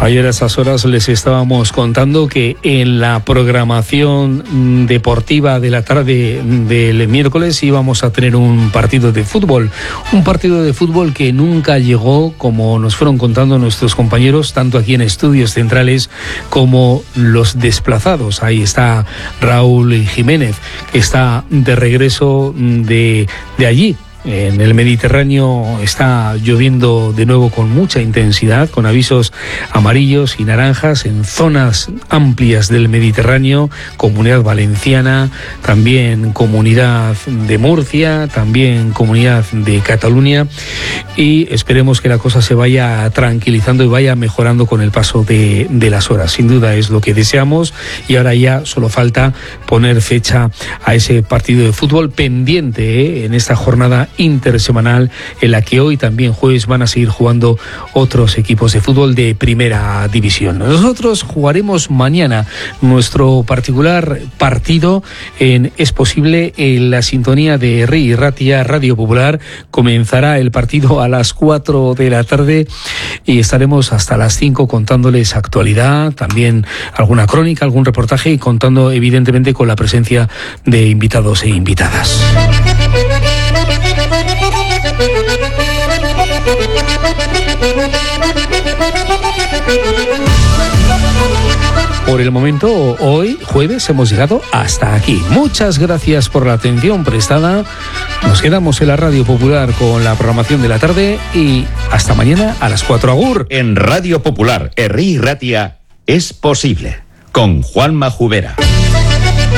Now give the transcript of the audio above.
Ayer a esas horas les estábamos contando que en la programación deportiva de la tarde del miércoles íbamos a tener un partido de fútbol que nunca llegó, como nos fueron contando nuestros compañeros, tanto aquí en Estudios Centrales como los desplazados. Ahí está Raúl Jiménez, que está de regreso de allí. En el Mediterráneo está lloviendo de nuevo con mucha intensidad, con avisos amarillos y naranjas en zonas amplias del Mediterráneo, Comunidad Valenciana, también Comunidad de Murcia, también Comunidad de Cataluña, y esperemos que la cosa se vaya tranquilizando y vaya mejorando con el paso de las horas. Sin duda es lo que deseamos, y ahora ya solo falta poner fecha a ese partido de fútbol pendiente en esta jornada intersemanal, en la que hoy también jueves van a seguir jugando otros equipos de fútbol de primera división. Nosotros jugaremos mañana nuestro particular partido en Es Posible en la sintonía de RI Ratia Radio Popular. Comenzará el partido a las 4 de la tarde y estaremos hasta las 5 contándoles actualidad, también alguna crónica, algún reportaje, y contando evidentemente con la presencia de invitados e invitadas. Por el momento, hoy, jueves, hemos llegado hasta aquí. Muchas gracias por la atención prestada. Nos quedamos en la Radio Popular con la programación de la tarde y hasta mañana a las 4. Agur. En Radio Popular, Herri Ratia, Es Posible, con Juanma Jubera.